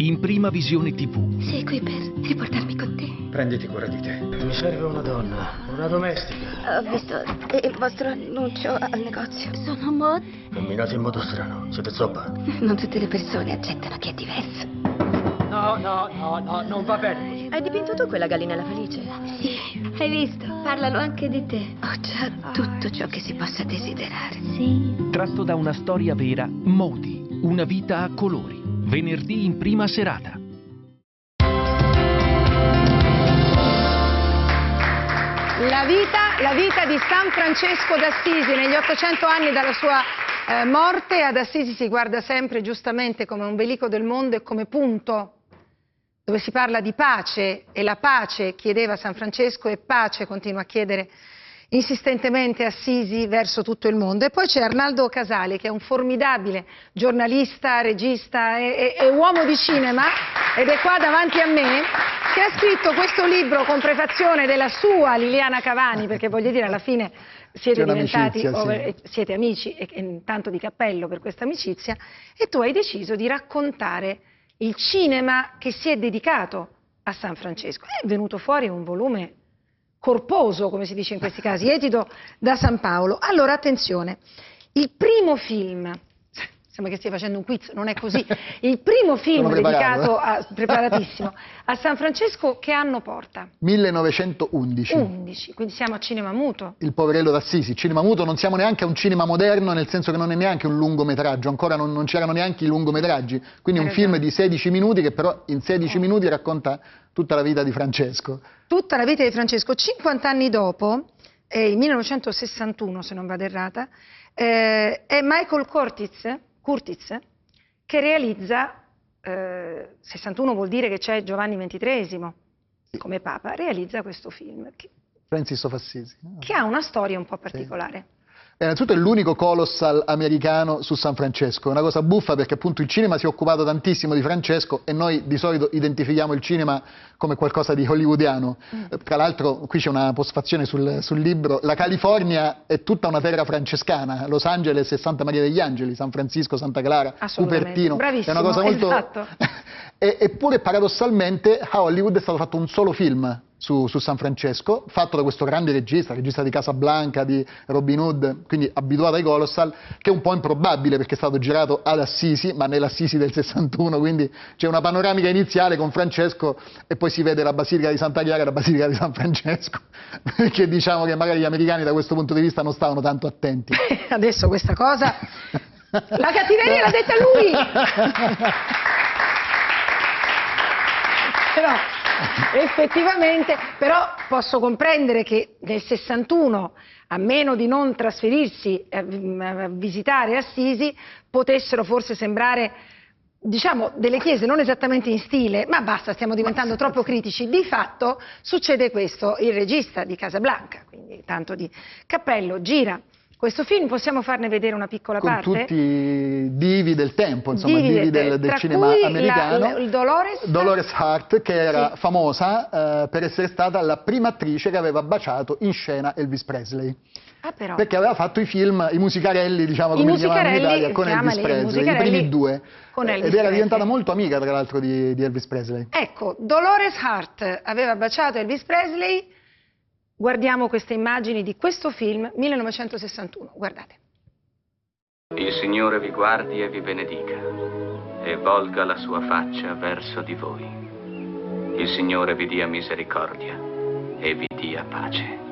in prima visione TV. Sei qui per riportarmi con te. Prenditi cura di te. Mi serve una donna, una domestica. Ho visto il vostro annuncio al negozio. Sono Maud. Camminate in modo strano. Siete zoppa? Non tutte le persone accettano chi è diverso. No, non va bene. Hai dipinto tu quella gallinella felice? Sì, hai visto? Parlano anche di te. Ho già tutto ciò che si possa desiderare. Sì. Tratto da una storia vera, Modi, una vita a colori. Venerdì in prima serata. La vita di San Francesco d'Assisi, negli 800 anni dalla sua morte. Ad Assisi si guarda sempre giustamente come un velico del mondo e come punto dove si parla di pace, e la pace chiedeva San Francesco e pace continua a chiedere insistentemente Assisi verso tutto il mondo. E poi c'è Arnaldo Casali, che è un formidabile giornalista, regista e uomo di cinema, ed è qua davanti a me, che ha scritto questo libro con prefazione della sua Liliana Cavani, perché voglio dire, alla fine siete diventati, sì, siete amici, e tanto di cappello per questa amicizia, e tu hai deciso di raccontare il cinema che si è dedicato a San Francesco. È venuto fuori un volume corposo, come si dice in questi casi, edito da San Paolo. Allora, attenzione, il primo film, sembra che stia facendo un quiz, non è così, il primo film dedicato, preparatissimo, a San Francesco, che anno porta? 1911. 11, quindi siamo a cinema muto. Il Poverello d'Assisi, cinema muto, non siamo neanche a un cinema moderno, nel senso che non è neanche un lungometraggio, ancora non c'erano neanche i lungometraggi, quindi un film di 16 minuti che però in 16 minuti racconta tutta la vita di Francesco. Tutta la vita di Francesco. 50 anni dopo, il 1961 se non vado errata, è Michael Curtiz che realizza, 61 vuol dire che c'è Giovanni XXIII come Papa, realizza questo film Francis of Assisi, che ha una storia un po' particolare. Innanzitutto è l'unico colossal americano su San Francesco, è una cosa buffa perché appunto il cinema si è occupato tantissimo di Francesco e noi di solito identifichiamo il cinema come qualcosa di hollywoodiano. Tra l'altro qui c'è una postfazione sul libro: la California è tutta una terra francescana, Los Angeles e Santa Maria degli Angeli, San Francisco, Santa Clara, Cupertino. Bravissimo, è una cosa molto... esatto. Eppure paradossalmente a Hollywood è stato fatto un solo film su San Francesco, fatto da questo grande regista di Casablanca, di Robin Hood, quindi abituato ai colossal, che è un po' improbabile perché è stato girato ad Assisi, ma nell'Assisi del 61, quindi c'è una panoramica iniziale con Francesco e poi si vede la Basilica di Santa Chiara e la Basilica di San Francesco, perché diciamo che magari gli americani da questo punto di vista non stavano tanto attenti. Adesso questa cosa, la cattiveria l'ha detta lui! Però effettivamente, però posso comprendere che nel 61, a meno di non trasferirsi a visitare Assisi, potessero forse sembrare, diciamo, delle chiese non esattamente in stile, ma basta, stiamo diventando troppo critici. Di fatto succede questo: il regista di Casablanca, quindi tanto di cappello, gira questo film. Possiamo farne vedere una piccola parte? Con tutti i divi del tempo, insomma, divi del cinema americano. Il Dolores Hart, che era famosa per essere stata la prima attrice che aveva baciato in scena Elvis Presley. Ah, però. Perché aveva fatto i film, i musicarelli, diciamo, come li chiamavano in Italia, con Elvis Presley, i primi due. Ed era diventata molto amica, tra l'altro, di Elvis Presley. Ecco, Dolores Hart aveva baciato Elvis Presley. Guardiamo queste immagini di questo film, 1961, guardate. Il Signore vi guardi e vi benedica, e volga la sua faccia verso di voi. Il Signore vi dia misericordia e vi dia pace.